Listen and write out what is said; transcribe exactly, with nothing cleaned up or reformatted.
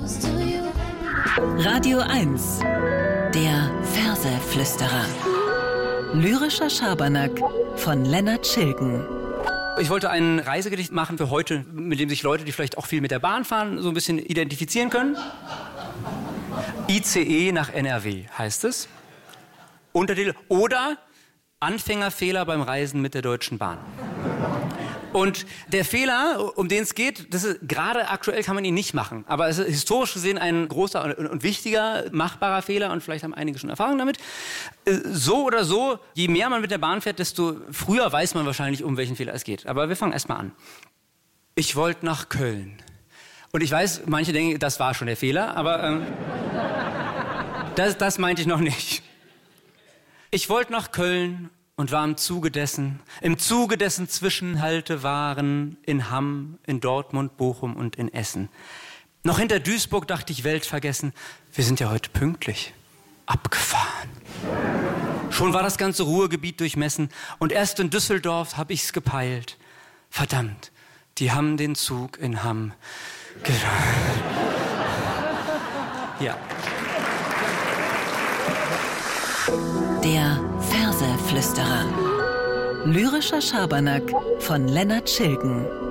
Radio eins, der Verseflüsterer. Lyrischer Schabernack von Lennart Schilgen. Ich wollte ein Reisegedicht machen für heute, mit dem sich Leute, die vielleicht auch viel mit der Bahn fahren, so ein bisschen identifizieren können. I C E nach N R W heißt es. Untertitel oder Anfängerfehler beim Reisen mit der Deutschen Bahn. Und der Fehler, um den es geht, das ist, gerade aktuell kann man ihn nicht machen. Aber es ist historisch gesehen ein großer und, und wichtiger, machbarer Fehler. Und vielleicht haben einige schon Erfahrung damit. So oder so, je mehr man mit der Bahn fährt, desto früher weiß man wahrscheinlich, um welchen Fehler es geht. Aber wir fangen erstmal an. Ich wollte nach Köln. Und ich weiß, manche denken, das war schon der Fehler. Aber ähm, das, das meinte ich noch nicht. Ich wollte nach Köln und war im Zuge dessen, im Zuge dessen Zwischenhalte waren in Hamm, in Dortmund, Bochum und in Essen. Noch hinter Duisburg dachte ich weltvergessen, wir sind ja heute pünktlich. Abgefahren. Schon war das ganze Ruhrgebiet durchmessen und erst in Düsseldorf hab ich's gepeilt. Verdammt, die haben den Zug in Hamm ge... Ja. Der Verseflüsterer. Lyrischer Schabernack von Lennart Schilgen.